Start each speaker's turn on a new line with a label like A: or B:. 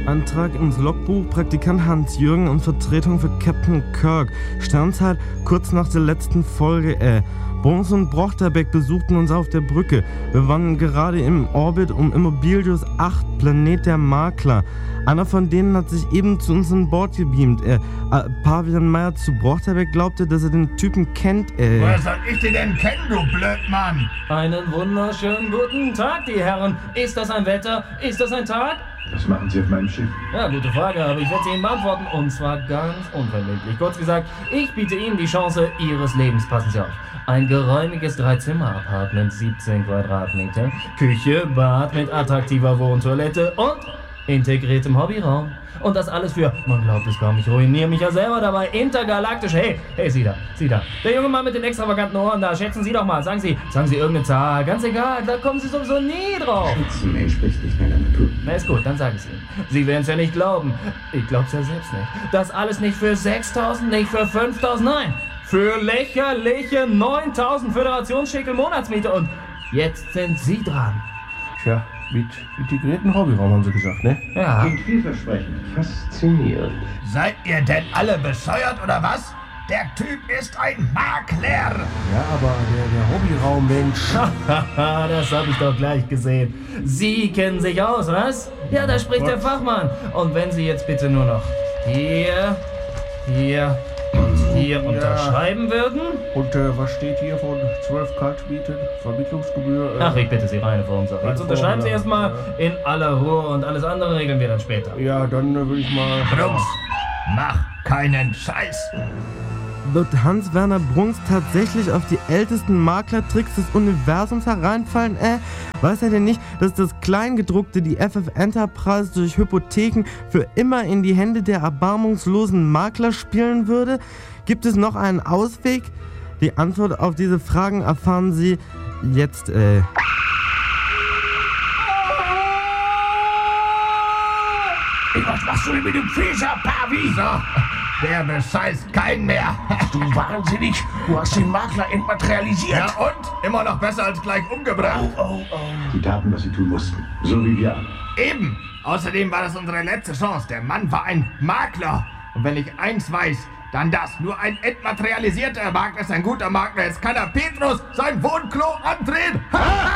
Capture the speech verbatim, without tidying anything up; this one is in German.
A: Antrag ins Logbuch, Praktikant Hans-Jürgen in Vertretung für Captain Kirk. Sternzeit kurz nach der letzten Folge, äh. Bruns und Brochterbeck besuchten uns auf der Brücke. Wir waren gerade im Orbit um Immobilius acht, Planet der Makler. Einer von denen hat sich eben zu uns an Bord gebeamt. Äh, äh, Pavian Meyer zu Brochterbeck glaubte, dass er den Typen kennt, äh.
B: Woher soll ich den denn kennen, du Blödmann?
C: Einen wunderschönen guten Tag, die Herren. Ist das ein Wetter? Ist das ein Tag?
D: Was machen Sie auf meinem Schiff?
C: Ja, gute Frage, aber ich werde sie Ihnen beantworten. Und zwar ganz unverbindlich. Kurz gesagt, ich biete Ihnen die Chance Ihres Lebens. Passen Sie auf. Ein geräumiges Drei-Zimmer-Apartment, siebzehn Quadratmeter, Küche, Bad mit attraktiver Wohntoilette und integriertem Hobbyraum. Und das alles für, man glaubt es kaum, ich ruiniere mich ja selber dabei, intergalaktisch. Hey, hey, Sie da, Sie da. Der junge Mann mit den extravaganten Ohren da, schätzen Sie doch mal, sagen Sie, sagen Sie irgendeine Zahl, ganz egal, da kommen Sie sowieso nie drauf.
D: Schätzen entspricht nicht meiner Natur.
C: Na ist gut, dann sage ich es Ihnen. Sie werden es ja nicht glauben. Ich glaub's ja selbst nicht. Das alles nicht für sechstausend, nicht für fünftausend, nein. Für lächerliche neuntausend Föderationsschäkel Monatsmiete. Und jetzt sind Sie dran.
E: Tja, mit integrierten Hobbyraum haben Sie gesagt, ne?
C: Ja.
D: Klingt vielversprechend. Faszinierend.
B: Seid ihr denn alle bescheuert oder was? Der Typ ist ein Makler!
E: Ja, aber der, der Hobbyraum-Mensch.
C: Haha, das hab ich doch gleich gesehen. Sie kennen sich aus, was? Ja, da spricht der Fachmann. Und wenn Sie jetzt bitte nur noch hier, hier und hier
E: Ja.
C: unterschreiben würden.
E: Und äh, was steht hier von zwölf Kaltmieten, Vermittlungsgebühr? Äh,
C: Ach, ich bitte Sie, reine Formsache. Jetzt
E: Reine
C: unterschreiben Sie
E: Formsache,
C: erstmal in aller Ruhe und alles andere regeln wir dann später.
E: Ja, dann äh, will ich mal...
B: Brums, mach keinen Scheiß!
A: Wird Hans-Werner Bruns tatsächlich auf die ältesten Maklertricks des Universums hereinfallen? Äh, weiß er denn nicht, dass das Kleingedruckte die F F Enterprise durch Hypotheken für immer in die Hände der erbarmungslosen Makler spielen würde? Gibt es noch einen Ausweg? Die Antwort auf diese Fragen erfahren Sie jetzt, äh...
B: Was machst du denn mit dem Fischer, Pavi? So, der bescheißt keinen mehr.
E: Du wahnsinnig, du hast den Makler entmaterialisiert.
B: Ja und? Immer noch besser als gleich umgebracht.
E: Oh, oh.
D: Sie taten, was sie tun mussten. So wie wir.
B: Eben. Außerdem war das unsere letzte Chance. Der Mann war ein Makler. Und wenn ich eins weiß, dann das. Nur ein entmaterialisierter Makler ist ein guter Makler. Jetzt kann er Petrus sein Wohnklo andrehen.